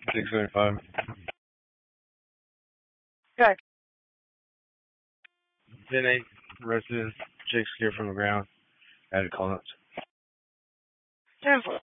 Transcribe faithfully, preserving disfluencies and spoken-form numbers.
six seventy-five. Good. ten eight, resident, Jake scared from the ground. Added call notes. ten four.